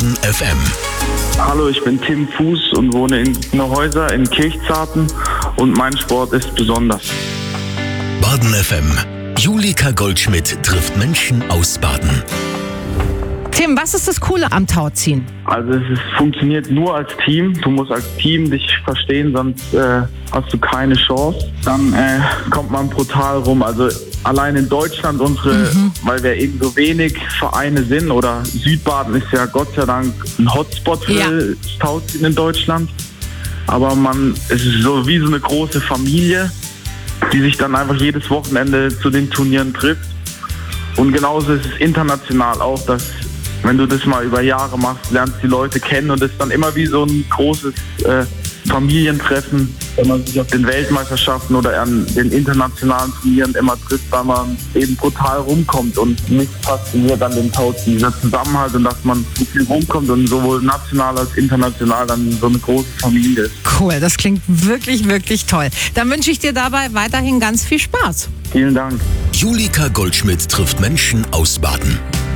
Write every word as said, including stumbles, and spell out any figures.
Baden F M. Hallo, ich bin Tim Fuß und wohne in Neuhäuser in Kirchzarten und mein Sport ist besonders. Baden F M. Julika Goldschmidt trifft Menschen aus Baden. Tim, was ist das Coole am Tauziehen? Also es ist, funktioniert nur als Team. Du musst als Team dich verstehen, sonst äh, hast du keine Chance. Dann äh, kommt man brutal rum. Also allein in Deutschland unsere, mhm. weil wir eben so wenig Vereine sind, oder Südbaden ist ja Gott sei Dank ein Hotspot für ja. das Tauziehen in Deutschland. Aber man, es ist so wie so eine große Familie, die sich dann einfach jedes Wochenende zu den Turnieren trifft. Und genauso ist es international auch, dass wenn du das mal über Jahre machst, lernst die Leute kennen und es ist dann immer wie so ein großes äh, Familientreffen, wenn man sich auf den Weltmeisterschaften oder an den internationalen Turnieren immer trifft, weil man eben brutal rumkommt. Und mich fasziniert an dem Tauziehen dieser Zusammenhalt und dass man so viel rumkommt und sowohl national als international dann so eine große Familie ist. Cool, das klingt wirklich, wirklich toll. Dann wünsche ich dir dabei weiterhin ganz viel Spaß. Vielen Dank. Julika Goldschmidt trifft Menschen aus Baden.